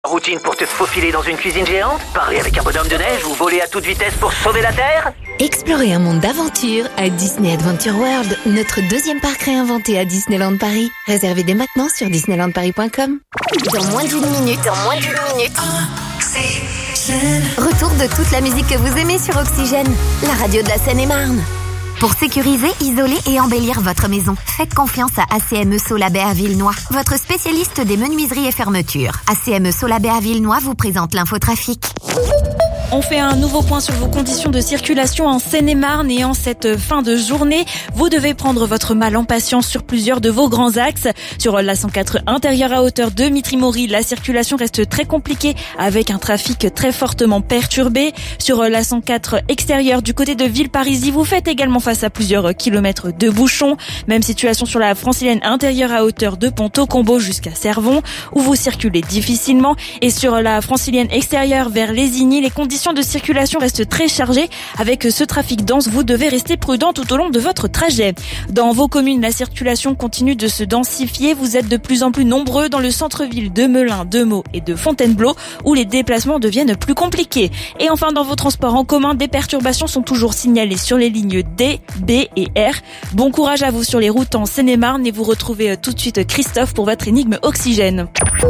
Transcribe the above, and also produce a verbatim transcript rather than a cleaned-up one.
Routine pour te faufiler dans une cuisine géante, parler avec un bonhomme de neige ou voler à toute vitesse pour sauver la Terre? Explorez un monde d'aventure à Disney Adventure World, notre deuxième parc réinventé à Disneyland Paris. Réservez dès maintenant sur disneyland paris point com. Dans moins d'une minute, dans moins d'une minute. Retour de toute la musique que vous aimez sur Oxygène, la radio de la Seine-et-Marne. Pour sécuriser, isoler et embellir votre maison, faites confiance à A C M E Solabé à Villenoix, votre spécialiste des menuiseries et fermetures. A C M E Solabé à Villenoix vous présente l'infotrafic. On fait un nouveau point sur vos conditions de circulation en Seine-et-Marne et en cette fin de journée. Vous devez prendre votre mal en patience sur plusieurs de vos grands axes. Sur la cent quatre intérieure à hauteur de Mitry-Mory, la circulation reste très compliquée avec un trafic très fortement perturbé. Sur la cent quatre extérieure du côté de Villeparisis, vous faites également face à plusieurs kilomètres de bouchons. Même situation sur la francilienne intérieure à hauteur de Ponto-Combo jusqu'à Cervon où vous circulez difficilement. Et sur la francilienne extérieure vers Lésigny, les conditions de circulation reste très chargée. Avec ce trafic dense, vous devez rester prudent tout au long de votre trajet. Dans vos communes, la circulation continue de se densifier. Vous êtes de plus en plus nombreux dans le centre-ville de Melun, de Meaux et de Fontainebleau où les déplacements deviennent plus compliqués. Et enfin, dans vos transports en commun, des perturbations sont toujours signalées sur les lignes D, B et R. Bon courage à vous sur les routes en Seine-et-Marne et vous retrouvez tout de suite Christophe pour votre énigme Oxygène.